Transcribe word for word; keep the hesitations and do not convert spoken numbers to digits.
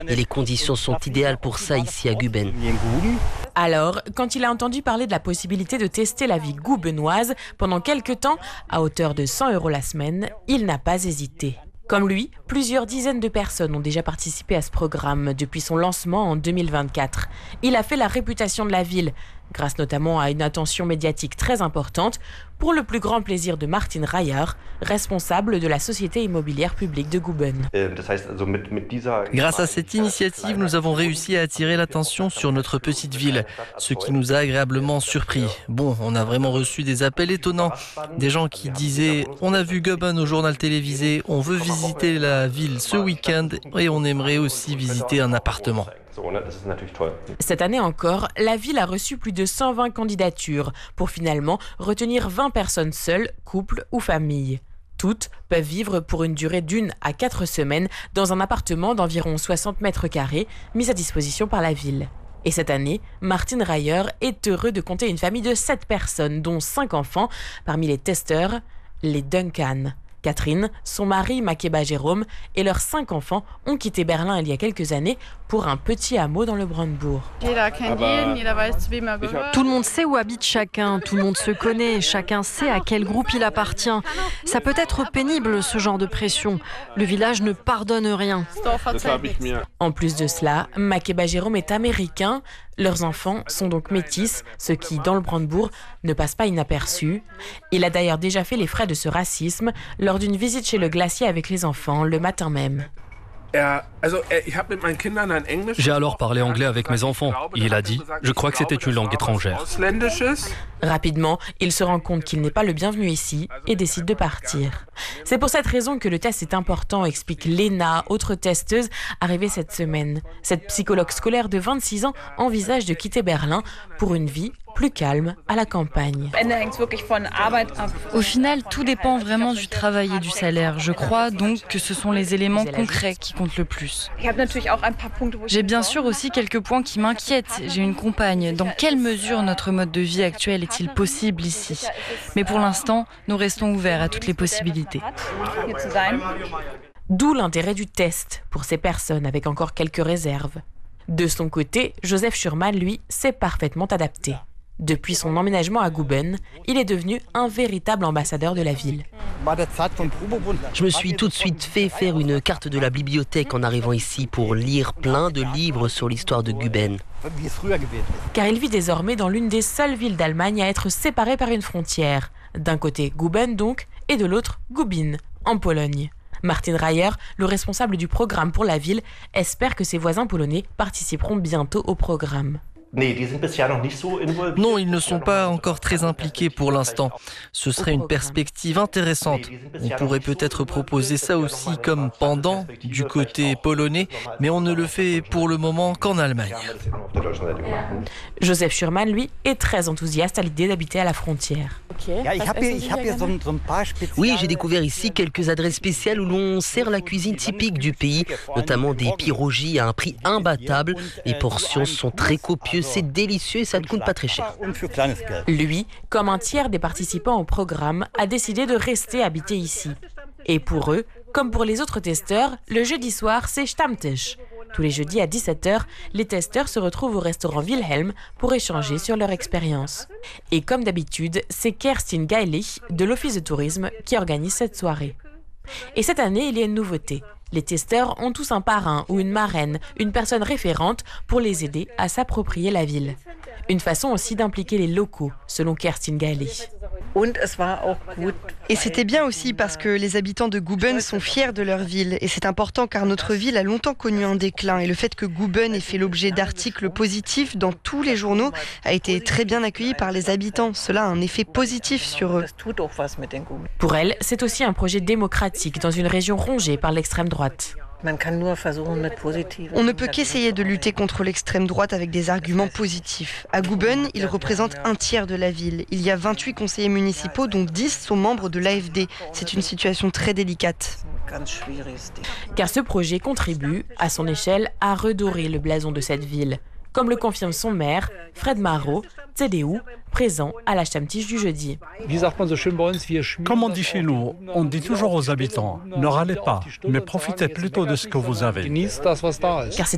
Et les conditions sont idéales pour ça ici à Guben. Alors, quand il a entendu parler de la possibilité de tester la vie goubenoise pendant quelques temps, à hauteur de cent euros la semaine, il n'a pas hésité. Comme lui, plusieurs dizaines de personnes ont déjà participé à ce programme depuis son lancement en deux mille vingt-quatre. Il a fait la réputation de la ville, grâce notamment à une attention médiatique très importante, pour le plus grand plaisir de Martin Reyer, responsable de la Société immobilière publique de Guben. Grâce à cette initiative, nous avons réussi à attirer l'attention sur notre petite ville, ce qui nous a agréablement surpris. Bon, on a vraiment reçu des appels étonnants, des gens qui disaient « On a vu Guben au journal télévisé, on veut visiter la ville ce week-end et on aimerait aussi visiter un appartement ». Cette année encore, la ville a reçu plus de cent vingt candidatures pour finalement retenir vingt personnes seules, couples ou familles. Toutes peuvent vivre pour une durée d'une à quatre semaines dans un appartement d'environ soixante mètres carrés mis à disposition par la ville. Et cette année, Martin Reyer est heureux de compter une famille de sept personnes, dont cinq enfants, parmi les testeurs, les Duncan. Catherine, son mari Makeba Jérôme et leurs cinq enfants ont quitté Berlin il y a quelques années pour un petit hameau dans le Brandebourg. Tout le monde sait où habite chacun, tout le monde se connaît, chacun sait à quel groupe il appartient. Ça peut être pénible ce genre de pression. Le village ne pardonne rien. En plus de cela, Makeba Jérôme est américain. Leurs enfants sont donc métis, ce qui, dans le Brandebourg, ne passe pas inaperçu. Il a d'ailleurs déjà fait les frais de ce racisme lors d'une visite chez le glacier avec les enfants le matin même. J'ai alors parlé anglais avec mes enfants et il a dit « Je crois que c'était une langue étrangère ». Rapidement, il se rend compte qu'il n'est pas le bienvenu ici et décide de partir. C'est pour cette raison que le test est important, explique Lena, autre testeuse, arrivée cette semaine. Cette psychologue scolaire de vingt-six ans envisage de quitter Berlin pour une vie plus calme à la campagne. Au final, tout dépend vraiment du travail et du salaire. Je crois donc que ce sont les éléments concrets qui comptent le plus. J'ai bien sûr aussi quelques points qui m'inquiètent. J'ai une compagne. Dans quelle mesure notre mode de vie actuel est-il possible ici? Mais pour l'instant, nous restons ouverts à toutes les possibilités. D'où l'intérêt du test pour ces personnes avec encore quelques réserves. De son côté, Joseph Schurman, lui, s'est parfaitement adapté. Depuis son emménagement à Guben, il est devenu un véritable ambassadeur de la ville. Je me suis tout de suite fait faire une carte de la bibliothèque en arrivant ici pour lire plein de livres sur l'histoire de Guben. Car il vit désormais dans l'une des seules villes d'Allemagne à être séparée par une frontière. D'un côté Guben donc, et de l'autre Gubin, en Pologne. Martin Reyer, le responsable du programme pour la ville, espère que ses voisins polonais participeront bientôt au programme. Non, ils ne sont pas encore très impliqués pour l'instant. Ce serait une perspective intéressante. On pourrait peut-être proposer ça aussi comme pendant du côté polonais, mais on ne le fait pour le moment qu'en Allemagne. Joseph Schurman, lui, est très enthousiaste à l'idée d'habiter à la frontière. Oui, j'ai découvert ici quelques adresses spéciales où l'on sert la cuisine typique du pays, notamment des pierogies à un prix imbattable. Les portions sont très copieuses. C'est délicieux et ça ne coûte pas très cher. Lui, comme un tiers des participants au programme, a décidé de rester habiter ici. Et pour eux, comme pour les autres testeurs, le jeudi soir, c'est Stammtisch. Tous les jeudis à dix-sept heures, les testeurs se retrouvent au restaurant Wilhelm pour échanger sur leur expérience. Et comme d'habitude, c'est Kerstin Geilich de l'Office de tourisme qui organise cette soirée. Et cette année, il y a une nouveauté. Les testeurs ont tous un parrain ou une marraine, une personne référente pour les aider à s'approprier la ville. Une façon aussi d'impliquer les locaux, selon Kerstin Geilich. Et c'était bien aussi parce que les habitants de Guben sont fiers de leur ville. Et c'est important car notre ville a longtemps connu un déclin. Et le fait que Guben ait fait l'objet d'articles positifs dans tous les journaux a été très bien accueilli par les habitants. Cela a un effet positif sur eux. Pour elle, c'est aussi un projet démocratique dans une région rongée par l'extrême droite. On ne peut qu'essayer de lutter contre l'extrême droite avec des arguments positifs. À Guben, il représente un tiers de la ville. Il y a vingt-huit conseillers municipaux, dont dix sont membres de l'A F D. C'est une situation très délicate. Car ce projet contribue, à son échelle, à redorer le blason de cette ville. Comme le confirme son maire, Fred Marot, C D U, présent à la Stammtisch du jeudi. Comme on dit chez nous, on dit toujours aux habitants, ne râlez pas, mais profitez plutôt de ce que vous avez. Car c'est